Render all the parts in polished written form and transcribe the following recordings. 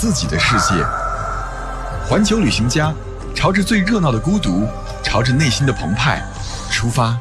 自己的世界。环球旅行家，朝着最热闹的孤独，朝着内心的澎湃出发。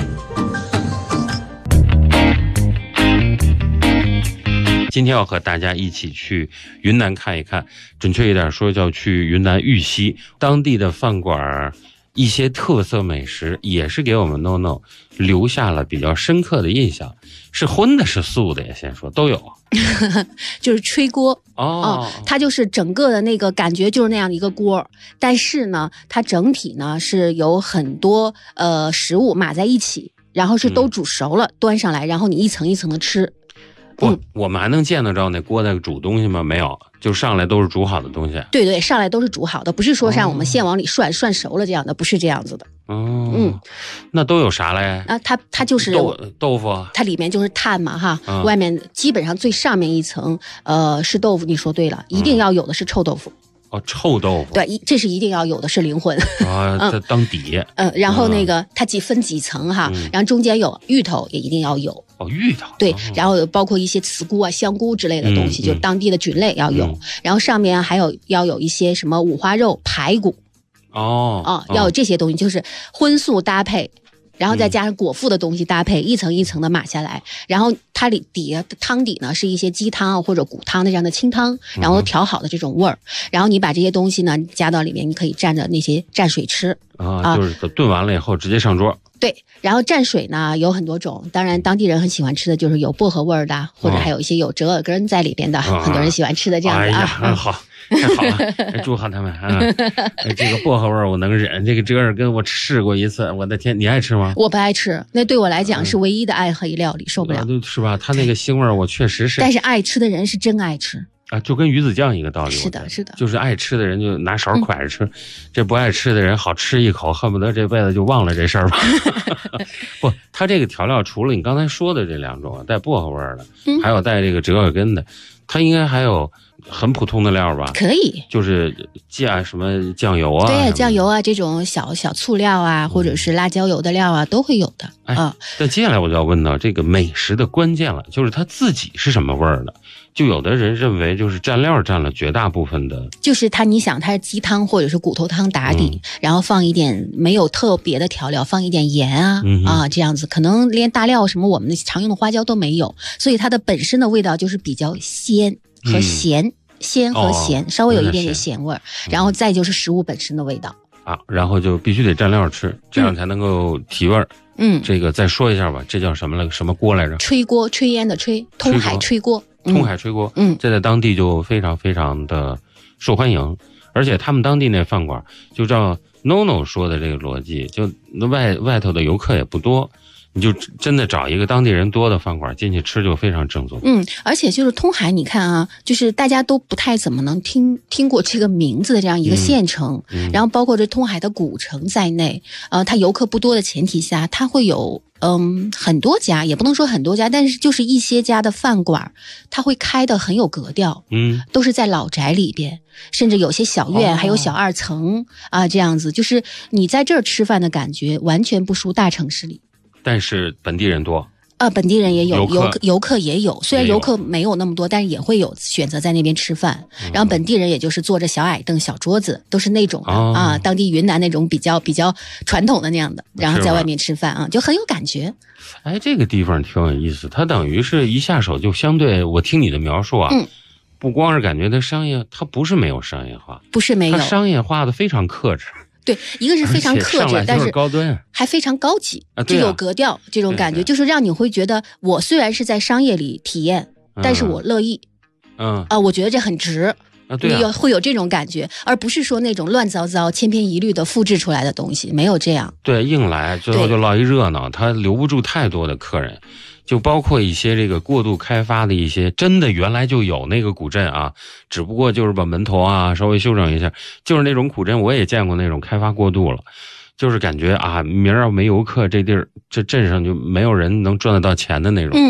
今天要和大家一起去云南看一看，准确一点说叫去云南玉溪当地的饭馆，一些特色美食也是给我们 NONO 留下了比较深刻的印象。是荤的是素的呀？先说都有。 就是炊锅它就是整个的那个感觉就是那样的一个锅，但是呢它整体呢是有很多食物码在一起，然后是都煮熟了，端上来，然后你一层一层的吃。 我们还能见得着那锅在煮东西吗？没有，就上来都是煮好的东西。 对对，上来都是煮好的，不是说像我们先往里涮熟了这样的，不是这样子的。 那都有啥嘞？ 它就是豆腐， 它里面就是碳嘛哈，外面基本上最上面一层是豆腐，你说对了，一定要有的是臭豆腐。 臭豆腐， 对，这是一定要有的，是灵魂这当底。 然后那个它分几层哈，然后中间有芋头也一定要有。 芋头对，然后包括一些茨菇啊、香菇之类的东西，就当地的菌类要有。然后上面还要有一些什么五花肉、排骨。要有这些东西，就是荤素搭配。然后再加上果腹的东西搭配，一层一层的码下来，然后它底下汤底呢是一些鸡汤或者骨汤的这样的清汤，然后调好的这种味儿，然后你把这些东西呢加到里面，你可以蘸着那些蘸水吃就是炖完了以后直接上桌。 对，然后蘸水呢有很多种，当然当地人很喜欢吃的就是有薄荷味儿的，或者还有一些有折耳根在里边的，很多人喜欢吃的这样子好。太好了，祝贺他们啊！这个薄荷味我能忍，这个折耳根我试过一次，我的天，你爱吃吗？ 我不爱吃，那对我来讲是唯一的暗黑料理，受不了。 是吧？它那个腥味我确实是。 但是爱吃的人是真爱吃就跟鱼子酱一个道理。 是的，是的， 就是爱吃的人就拿勺蒯着吃，这不爱吃的人好吃一口，恨不得这辈子就忘了这事儿吧。不，它这个调料除了你刚才说的这两种带薄荷味的，还有带这个折耳根的，它应该还有很普通的料吧？ 可以， 就是什么酱油啊， 对，酱油啊，这种小醋料啊，或者是辣椒油的料啊，都会有的但接下来我就要问到这个美食的关键了，就是它自己是什么味儿的？就有的人认为就是蘸料占了绝大部分的， 就是你想它是鸡汤或者是骨头汤打底，然后放一点没有特别的调料，放一点盐这样子，可能连大料什么我们常用的花椒都没有，所以它的本身的味道就是比较鲜和咸。鲜和咸，稍微有一点点咸味儿，然后再就是食物本身的味道然后就必须得蘸料吃，这样才能够提味儿。这个再说一下吧，这叫什么锅来着？ 炊锅，炊烟的炊，通海炊锅。 通海炊锅，这在当地就非常非常的受欢迎，而且他们当地那饭馆就照 NONO 说的这个逻辑，就外头的游客也不多。你就真的找一个当地人多的饭馆进去吃就非常正宗。 而且就是通海，你看啊，就是大家都不太怎么能听过这个名字的这样一个县城，然后包括这通海的古城在内，它游客不多的前提下，它会有很多家，也不能说很多家，但是就是一些家的饭馆，它会开得很有格调，都是在老宅里边，甚至有些小院，还有小二层这样子，就是你在这儿吃饭的感觉完全不输大城市里。 但是本地人多本地人也有，游客也有，虽然游客没有那么多，但是也会有选择在那边吃饭。然后本地人也就是坐着小矮凳、小桌子，都是那种的当地云南那种比较传统的那样的，然后在外面吃饭就很有感觉。 这个地方挺有意思，它等于是一下手就相对，我听你的描述不光是感觉它商业，它不是没有商业化， 不是没有， 它商业化的非常克制。 对，一个是非常克制，但是高端， 还非常高级就有格调，这种感觉就是让你会觉得，我虽然是在商业里体验，但是我乐意，我觉得这很值会有这种感觉，而不是说那种乱糟糟、千篇一律的复制出来的东西，没有这样。 对，硬来，最后就落一热闹，它留不住太多的客人。就包括一些这个过度开发的一些真的原来就有那个古镇只不过就是把门头稍微修整一下，就是那种古镇我也见过那种开发过度了，就是感觉明儿要没游客，这地儿这镇上就没有人能赚得到钱的那种。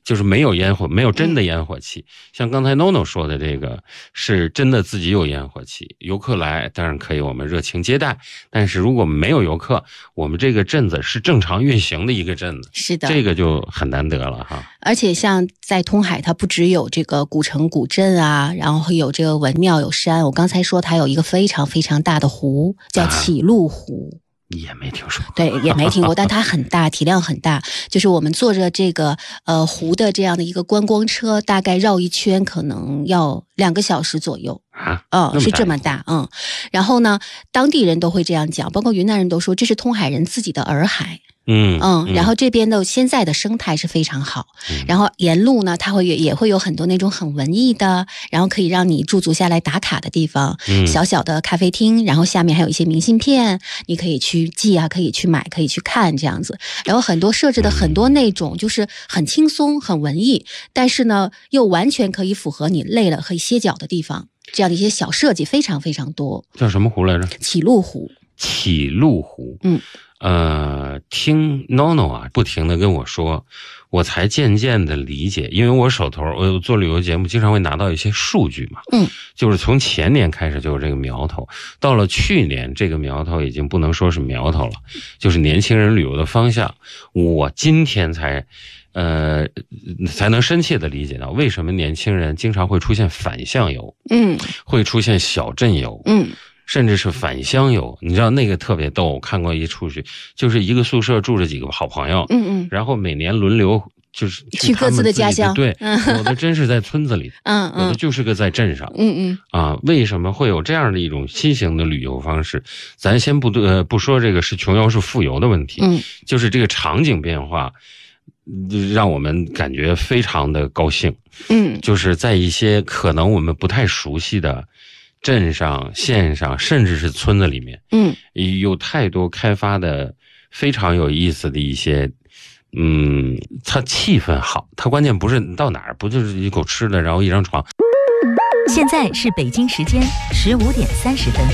就是没有烟火，没有真的烟火气。像刚才 NONO 说的这个，是真的自己有烟火气，游客来当然可以我们热情接待，但是如果没有游客，我们这个镇子是正常运行的一个镇子， 是的， 这个就很难得了哈。 而且像在通海，它不只有这个古城古镇啊，然后有这个文庙有山，我刚才说它有一个非常非常大的湖，叫启路湖。 也没听说过， 对，也没听过，但它很大，体量很大。就是我们坐着这个湖的这样的一个观光车，大概绕一圈可能要2个小时左右啊， 是这么大，然后呢，当地人都会这样讲，包括云南人都说这是通海人自己的洱海。然后这边的现在的生态是非常好，然后沿路呢，它也会有很多那种很文艺的，然后可以让你驻足下来打卡的地方，小小的咖啡厅，然后下面还有一些明信片，你可以去寄啊，可以去买，可以去看这样子，然后很多设置的很多那种就是很轻松、很文艺，但是呢又完全可以符合你累了可以歇脚的地方，这样的一些小设计非常非常多。 叫什么湖来着？ 启路湖。 启路湖。听 NONO 啊不停的跟我说，我才渐渐的理解，因为我手头我做旅游节目经常会拿到一些数据嘛，就是从前年开始就有这个苗头，到了去年这个苗头已经不能说是苗头了，就是年轻人旅游的方向。我今天才能深切的理解到为什么年轻人经常会出现返乡游，会出现小镇游，甚至是返乡游。你知道那个特别逗，我看过一出去，就是一个宿舍住着几个好朋友，然后每年轮流就是去各自的家乡， 对，有的真是在村子里，有的就是个在镇上，为什么会有这样的一种新型的旅游方式？咱先不说这个是穷游是富游的问题，就是这个场景变化让我们感觉非常的高兴，就是在一些可能我们不太熟悉的镇上、县上，甚至是村子里面，有太多开发的非常有意思的一些，它气氛好，它关键不是到哪儿不就是一口吃的，然后一张床。 现在是北京时间15点30分。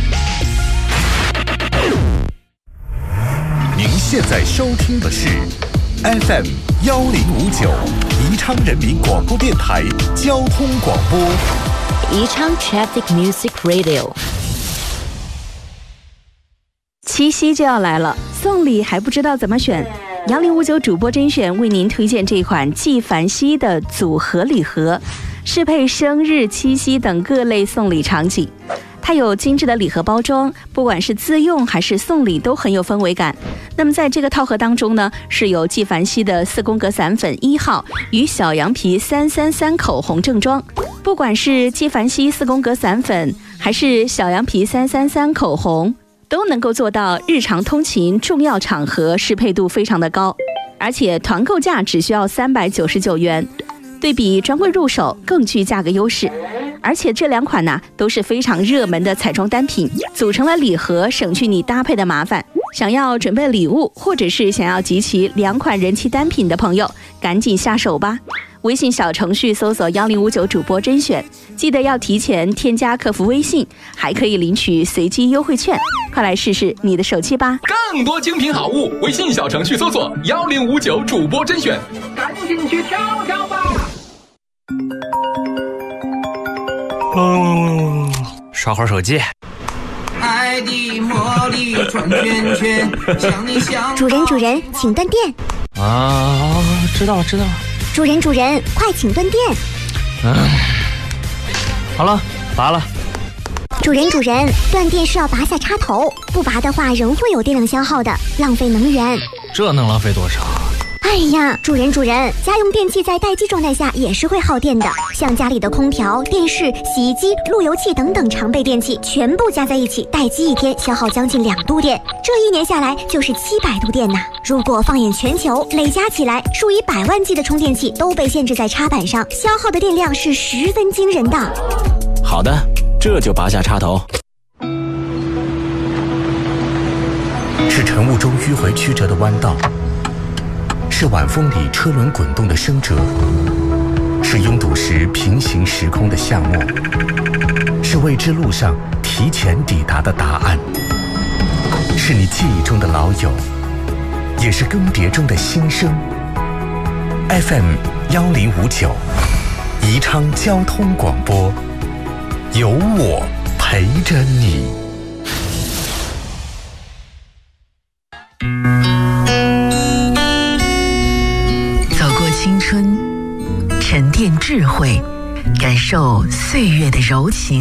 您现在收听的是 FM 1059宜昌人民广播电台交通广播。 宜昌 Traffic Music Radio。 七夕就要来了，送礼还不知道怎么选。1059主播甄选为您推荐这款纪梵希的组合礼盒，适配生日、七夕等各类送礼场景。它有精致的礼盒包装，不管是自用还是送礼都很有氛围感。那么在这个套盒当中呢，是有纪梵希的4宫格散粉1号与小羊皮333口红正装。不管是纪梵希4宫格散粉还是小羊皮333口红，都能够做到日常通勤重要场合适配度非常的高，而且团购价只需要399元，对比专柜入手更具价格优势。而且这2款呢都是非常热门的彩妆单品，组成了礼盒，省去你搭配的麻烦。想要准备礼物或者是想要集齐2款人气单品的朋友，赶紧下手吧。微信小程序搜索1059主播甄选，记得要提前添加客服微信，还可以领取随机优惠券，快来试试你的手气吧。 更多精品好物，微信小程序搜索1059主播甄选，赶紧去挑挑吧。 刷会儿手机。 爱的魔力转圈圈，想你想。 主人，请断电。 啊，知道了。 主人，快请断电。 好了，拔了。 主人，断电是要拔下插头，不拔的话仍会有电量消耗的，浪费能源。 这能浪费多少？ 哎呀，主人，家用电器在待机状态下也是会耗电的，像家里的空调、电视、洗衣机、路由器等等常备电器，全部加在一起，待机1天消耗将近2度电，这1年下来就是700度电呐。如果放眼全球，累加起来，数以百万计的充电器都被限制在插板上，消耗的电量是十分惊人的。 好的，这就拔下插头。 是晨雾中迂回曲折的弯道，是晚风里车轮滚动的声折，是拥堵时平行时空的夏末，是未知路上提前抵达的答案，是你记忆中的老友，也是更迭中的新生。 FM 1059，宜昌交通广播，有我陪着你。 走过青春，沉淀智慧，感受岁月的柔情。